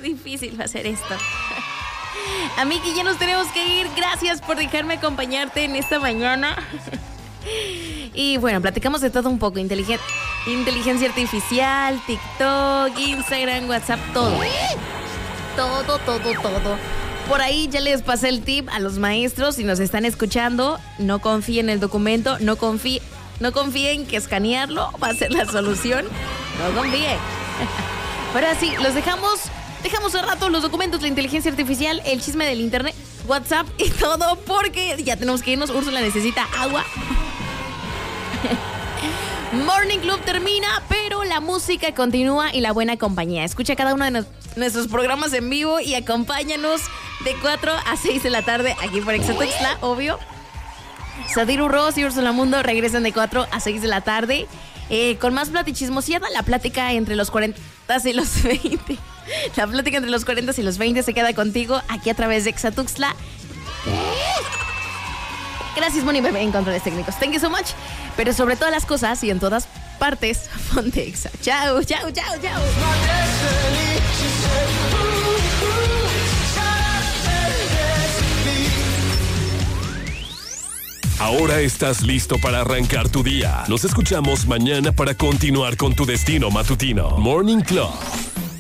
difícil va a ser esto. Amigui, ya nos tenemos que ir. Gracias por dejarme acompañarte en esta mañana. Y bueno, platicamos de todo un poco. Inteligencia artificial, TikTok, Instagram, WhatsApp, todo. Todo. Por ahí ya les pasé el tip a los maestros. Si nos están escuchando, no confíen en el documento, no confíen que escanearlo va a ser la solución. No confíen. Ahora sí, los dejamos un rato los documentos, la inteligencia artificial, el chisme del internet, WhatsApp y todo, porque ya tenemos que irnos. Úrsula necesita agua. Morning Club termina, pero la música continúa y la buena compañía. Escucha cada uno de nuestros programas en vivo y acompáñanos de 4 a 6 de la tarde aquí por Exatuxtla, obvio. Sadiru Ross y Úrsula Mundo regresan de 4 a 6 de la tarde con más platichismosiada. La plática entre los 40 y los 20. La plática entre los 40 y los 20 se queda contigo aquí a través de Exatuxtla. Gracias, Moni Bebé, en controles técnicos. Thank you so much. Pero sobre todas las cosas y en todas partes, ponte Exa. Chao. Ahora estás listo para arrancar tu día. Nos escuchamos mañana para continuar con tu destino matutino. Morning Club.